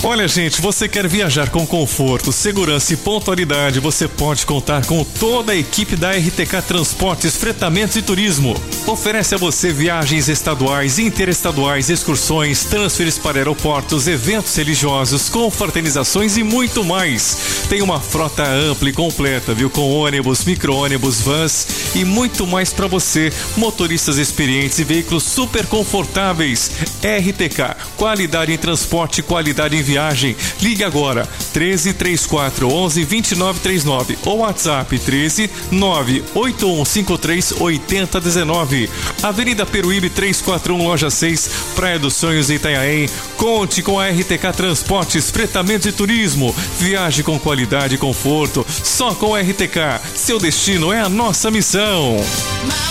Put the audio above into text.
Olha, gente, você quer viajar com conforto, segurança e pontualidade, você pode contar com toda a equipe da RTK Transportes, Fretamentos e Turismo. Oferece a você viagens estaduais, interestaduais, excursões, transferes para aeroportos, eventos religiosos, confraternizações e muito mais. Tem uma frota ampla e completa, viu? Com ônibus, micro-ônibus, vans e muito mais para você. Motoristas experientes e veículos super confortáveis. RTK, qualidade em transporte, qualidade em viagem. Ligue agora, 13 34 11 29 39 ou WhatsApp 13 98153 8019. Avenida Peruíbe 341, loja 6, Praia dos Sonhos, Itanhaém. Conte com a RTK Transportes, Fretamentos e Turismo. Viaje com qualidade e conforto, só com a RTK. Seu destino é a nossa missão.